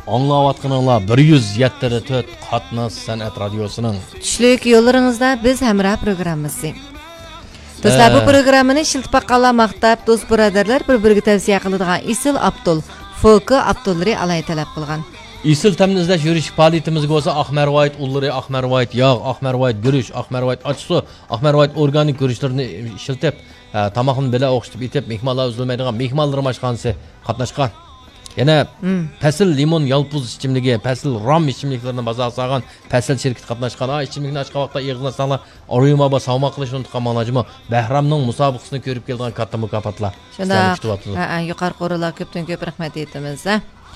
Аңлаватқаныңлар 107.4 Қатнас сәнәт радиосының Түшлік yollarınızda biz Həmrə proqramımızı. Dostlar, bu proqramını şiltpaqala maqtab, dost buradarlar bir-biriga tavsiya qiladigan Isil Abdul, Foki Abdulları alay talab qilgan. Isil təmizləş yürüyüş faaliyyətimizə olsa Axmərvayt ulları, Axmərvayt yağ, Axmərvayt gürüş, Axmərvayt açsu, Axmərvayt organik gürüşlərini işiltib, tamaqını belə oxşitib itib, mehmanlar üzülməydiğən mehmanlarım açqansı qatnaşqan. Yana Pəsil limon yalpuz içimligi, Pəsil ram içimliklərini bazağa sağan, Pəsil şirkət qatnaşqan. Içimlikni açqa vaqtda eğizini sanlar, arıyma ba savma qilishini unutqan manacımı, Bəhramның müsabiqəsini görüb gəldiğən katta mükafatlar. Şunda yuqarı qorular köpdən köp rəhmət etdiniz.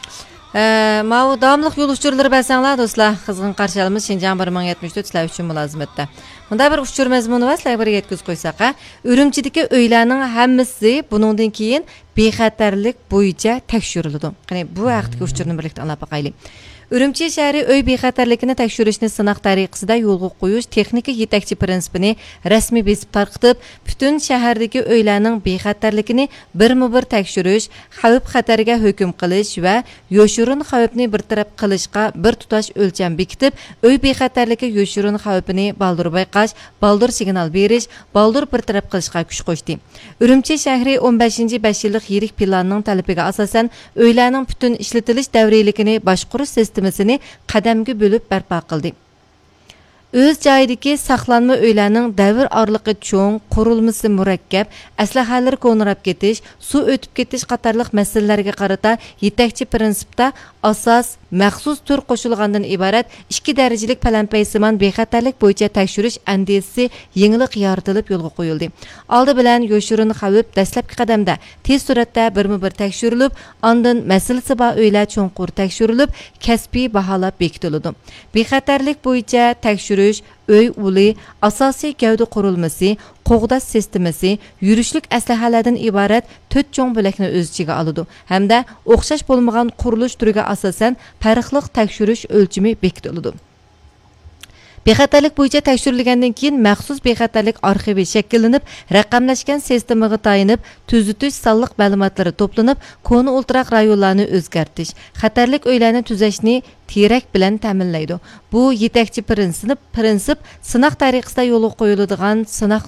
Ma'u davamlıq yol uçurları bəsənlər dostlar, qızğın qarşılamız Şinjan 1074 sizlər üçün mülazimətdə. Bunda bir uçur məzmunu var, sizlər bir yetküz qoysaq. Ürümçidəki öylərinin həmmisi bunundan keyin bexətərlik boyunca təkşürülüdü. Yəni bu vaqtdagi uçurni birlikdə anlab baxaylı. Ürümçi şəhəri öy bexətərlikini təkşürüşni sınaq tariqəsində yolğa qoyuş texniki yetakçı prinsipini rəsmi besib tarqıtıb, bütün şəhərdəki öylərinin bexətərlikini birmə-bir təkşürüş, xavf xətərə hökm qilish və yoşurun xavfini bir tərəf qilishqa bir tutaş ölçəm bekitib, öy bexətərligi yoşurun xavfini baldır bayqaş, baldır signal beriş, baldır bir tərəf qilishqa kuch qo'shdi. Ürümçi şəhəri 15-ci 5 yillik yirik planning talabiga asosan öylərning bütün ishlatilish davriligini boshqarish sistemini qadamga bo'lib barpo qildi. Öz joyidagi saqlanma uylarning davr orliqi cho'ng, qurilmasi murakkab, aslahalar ko'nrab ketish, suv o'tib ketish qatorliq masalalarga qarata yetakchi prinsipda asos maxsus tur qo'shilgandan iborat 2 darajalik palampaysimon bexatarlik bo'yicha tekshirish andisi yengillik yoritilib yo'lga qo'yildi. Oldi bilan yo'shirin xavf dastlabki qadamda tez suratda birma-bir tekshirilib, ondan masalasi bor uylar cho'nqur tekshirilib, kasbiy baholab bekitildi. Bexatarlik bo'yicha tekshirish öy uli, asosiy gavda qurilmasi, qo'g'dash sistemasi, yurishlik aslahalardan iborat 4 cho'ng bo'lakni o'z ichiga oladi hamda o'xshash bo'lmagan qurilish turiga asosan farqli tekshirish o'lchami bekitiladi. Bexatarlik bo'yicha tekshirilgandan keyin maxsus bexatarlik arxivi shakllanib, raqamlashgan sistemaga tayinib, tuzitish sonliq ma'lumotlari to'planib, koni o'ltiraq rayonlarni o'zgartish, xatarlik uylarni tuzashni terak bilan ta'minlaydi. Bu yetakchi prinsip sınaq tariqasida yo'lga qo'yiladigan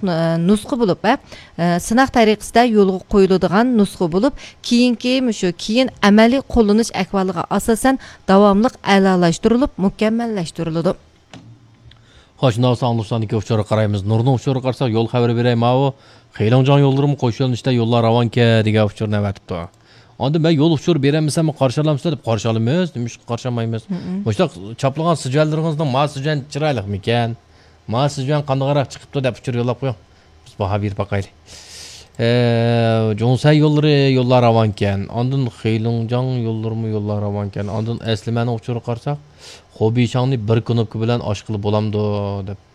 sınaq tariqasida yo'lga qo'yiladigan nusxa bo'lib, keyin amaliy qo'llanish ahvoliga asosan davomli a'lolashtirilib, mukammallashtiriladi. Hoşuna sağlıksan iki uçları qarayımız. Nur'un uçları qarsak yol xəbəri verəyim avu. Xeylancan yollarımı qoşulun işte yollar avan ki diye uçları nəvətibdi. Onda ben yol uçları verəmisəm qarşılamızda deb qarşılamız, demiş qarşılamayımız. Boşda çaplığan sıcaqlarınızdan ma sıcağın çıraylık mikan? Ma sıcağın qandağaraq çıxıbdı deb uçları yollab qoyun. Biz baha bir bakaylı. Jonsay yollar avanken, ondan Xeylancan yollar avanken, ondan Əslimənin uçları qarsak Xobi şanlı bir knopka bilan aşqılı bolamdı deb